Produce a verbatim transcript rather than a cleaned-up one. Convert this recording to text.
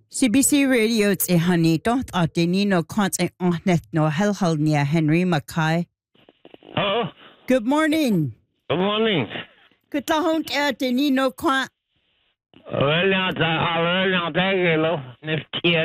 C B C Radio is a honey dot a denino quant a honest no hell near Henry Mackay. Oh, Good morning. good morning. Good lahont a denino quant. Well, now, I'll learn how to get